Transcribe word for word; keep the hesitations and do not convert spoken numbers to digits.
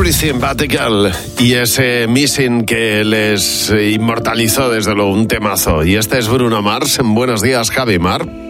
Everything But The Girl y ese Missing que les inmortalizó desde luego un temazo. Y este es Bruno Mars. Buenos días, Javi Mar.